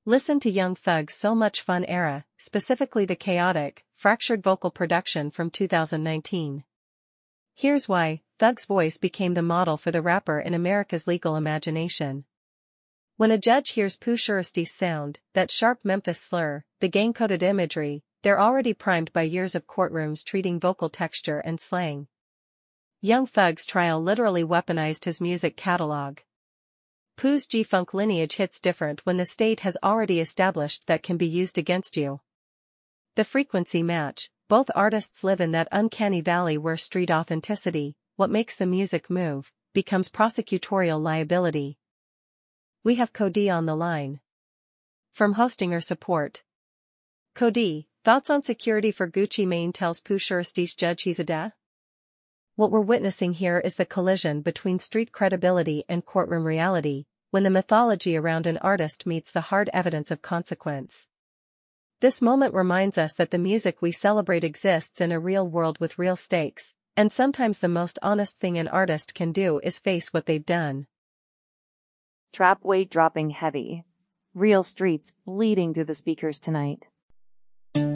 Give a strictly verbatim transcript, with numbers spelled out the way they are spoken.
Listen to Young Thug's So Much Fun era, specifically the chaotic, fractured vocal production from two thousand nineteen. Here's why Thug's voice became the model for the rapper in America's legal imagination. When a judge hears Pooh Shiresty's sound, that sharp Memphis slur, the gang-coded imagery, they're already primed by years of courtrooms treating vocal texture and slang. Young Thug's trial literally weaponized his music catalog. Pooh's G-Funk lineage hits different when the state has already established that can be used against you. The frequency match, both artists live in that uncanny valley where street authenticity, what makes the music move, becomes prosecutorial liability. We have Cody on the line. From hosting or support. Cody, thoughts on security for Gucci Mane tells Pooh Shiresty's judge he's a da? What we're witnessing here is the collision between street credibility and courtroom reality, when the mythology around an artist meets the hard evidence of consequence. This moment reminds us that the music we celebrate exists in a real world with real stakes, and sometimes the most honest thing an artist can do is face what they've done. Trap weight dropping heavy. Real streets bleeding through the speakers tonight.